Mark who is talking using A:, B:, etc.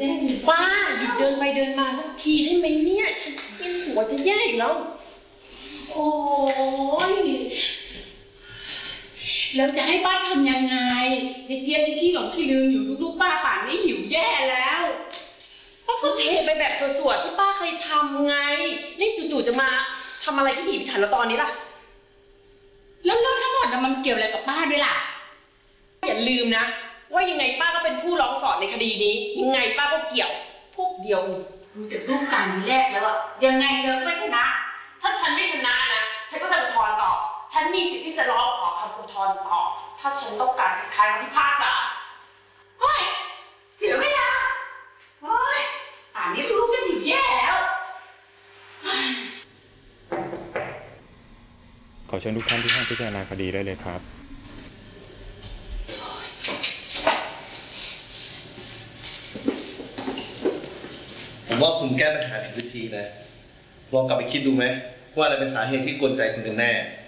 A: ได้เลยป้าหยุดเดินไปเดินมาสักทีได้ไหมเนี่ยฉันเป็นหัวจะแย่อีกแล้วโอ้ยแล้วจะให้ป้าทำยังไงเจี๊ยบที่ขี้หลงขี้ลืมอยู่ลูกๆป้าป่านนี้หิวแย่แล้วป้าก็เทไปแบบสวยๆที่ป้าเคยทำไงนี่จู่ๆจะมาทำอะไรพิถีพิถันแล้วตอนนี้ล่ะ
B: แล้วเรื่องทั้งหมดมันเกี่ยวอะไรกับป้าด้วยล่ะ
A: อย่าลืมนะว่ายังไงป้าก็เป็นผู้ร้องสอนในคดีนี้ยังไงป้าก็เกี่ยวพวกเดียว
B: ดูจากรูปการณ์แรกแล้วอะยังไงเธอก็ไม่ชนะ
A: ถ้าฉันไม่ชนะนะฉันก็จะอุทธรณ์ต่อฉันมีสิทธิ์ที่จะร้องขอคำอุทธรณ์ต่อถ้าฉันต้องการคัดค้านคำพิพากษา
B: เฮ้ยเสียเวลาเฮ้ยป่านนี้ลูกจะหิวแย่แล้ว
C: ขอเชิญทุกท่านที่ห้องพิจารณาคดีได้เลยครับ
D: ผมว่าคุณแก้ปัญหาผิดวิธีนะลองกลับไปคิดดูไหมว่าอะไรเป็นสาเหตุที่กวนใจคุณกันแน่